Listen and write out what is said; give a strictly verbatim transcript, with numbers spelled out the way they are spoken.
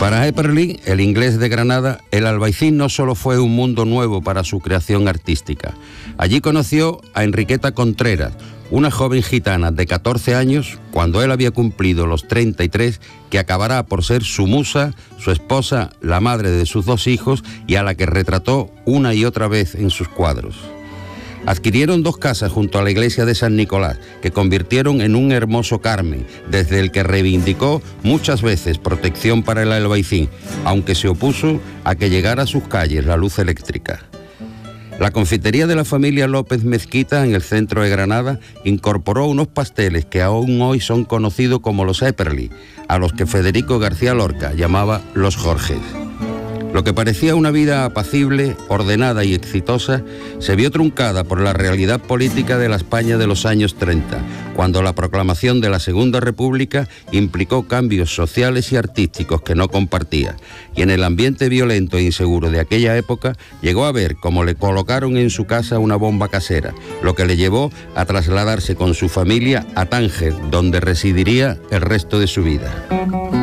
Para Epperly, el inglés de Granada, el Albaicín no solo fue un mundo nuevo para su creación artística. Allí conoció a Enriqueta Contreras, una joven gitana de catorce años, cuando él había cumplido los treinta y tres, que acabará por ser su musa, su esposa, la madre de sus dos hijos y a la que retrató una y otra vez en sus cuadros. Adquirieron dos casas junto a la iglesia de San Nicolás, que convirtieron en un hermoso Carmen, desde el que reivindicó muchas veces protección para el Albaicín, aunque se opuso a que llegara a sus calles la luz eléctrica. La confitería de la familia López Mezquita, en el centro de Granada, incorporó unos pasteles que aún hoy son conocidos como los Epperly, a los que Federico García Lorca llamaba los Jorges. Lo que parecía una vida apacible, ordenada y exitosa, se vio truncada por la realidad política de la España de los años treinta, cuando la proclamación de la Segunda República implicó cambios sociales y artísticos que no compartía, y en el ambiente violento e inseguro de aquella época llegó a ver cómo le colocaron en su casa una bomba casera, lo que le llevó a trasladarse con su familia a Tánger, donde residiría el resto de su vida.